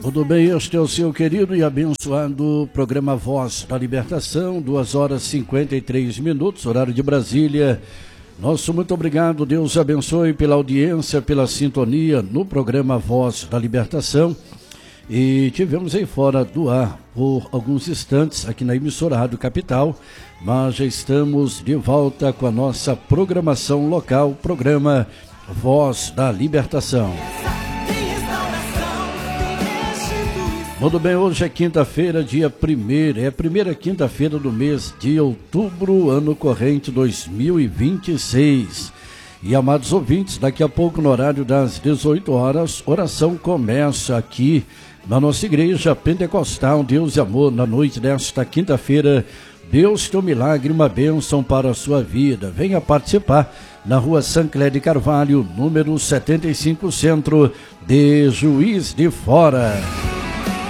Tudo bem, este é o seu querido e abençoado programa Voz da Libertação, 2h53, horário de Brasília. Nosso muito obrigado, Deus abençoe pela audiência, pela sintonia no programa Voz da Libertação. E tivemos aí fora do ar por alguns instantes aqui na emissora Rádio Capital, mas já estamos de volta com a nossa programação local, programa Voz da Libertação. Muito bem, hoje é quinta-feira, dia 1º, é a primeira quinta-feira do mês de outubro, ano corrente 2026. E amados ouvintes, daqui a pouco no horário das 18 horas, oração começa aqui na nossa igreja pentecostal Deus e Amor, na noite desta quinta-feira. Deus tem um milagre, uma bênção para a sua vida. Venha participar na rua Sancler de Carvalho, número 75, centro de Juiz de Fora.